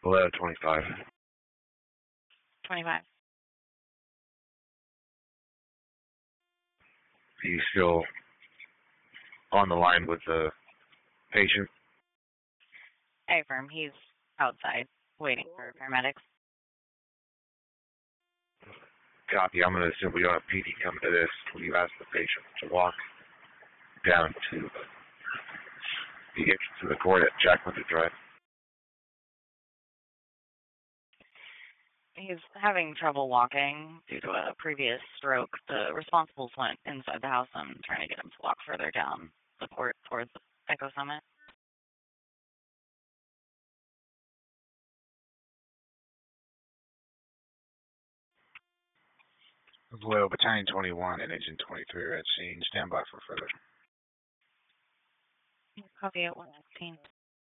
Below 25. 25. He's still on the line with the patient. I affirm he's outside waiting for paramedics. Copy. I'm going to assume we don't have PD coming to this. Will you ask the patient to walk down to the entrance to the court at Jackman Drive? He's having trouble walking due to a previous stroke. The responsibles went inside the house. I'm trying to get him to walk further down the court towards Echo Summit. Below Battalion 21 and Agent 23 are at scene. Stand by for further. Copy at 119.